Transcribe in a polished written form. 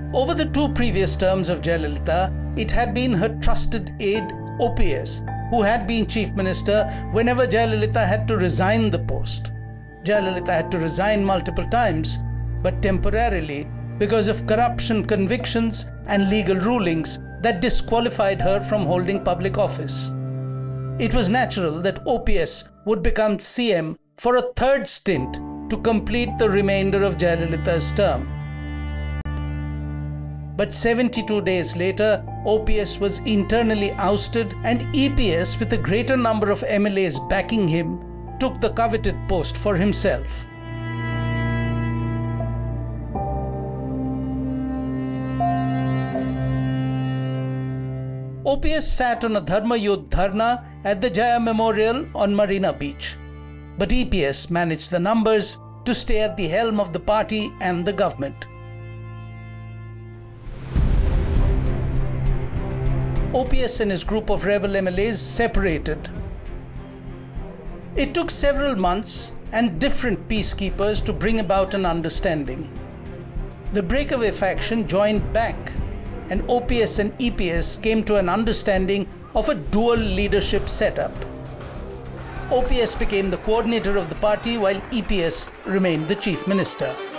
Over the two previous terms of Jayalalitha, it had been her trusted aide OPS who had been Chief Minister whenever Jayalalitha had to resign the post. Jayalalitha had to resign multiple times, but temporarily because of corruption convictions and legal rulings that disqualified her from holding public office. It was natural that OPS would become CM for a third stint to complete the remainder of Jayalalitha's term. But 72 days later, OPS was internally ousted and EPS, with a greater number of MLAs backing him, took the coveted post for himself. OPS sat on a Dharma Yudh Dharna at the Jaya Memorial on Marina Beach. But EPS managed the numbers to stay at the helm of the party and the government. OPS and his group of rebel MLAs separated. It took several months and different peacekeepers to bring about an understanding. The breakaway faction joined back, and OPS and EPS came to an understanding of a dual leadership setup. OPS became the coordinator of the party while EPS remained the chief minister.